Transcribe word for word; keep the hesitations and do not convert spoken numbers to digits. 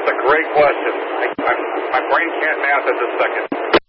That's a great question. I, I, my brain can't math at this second.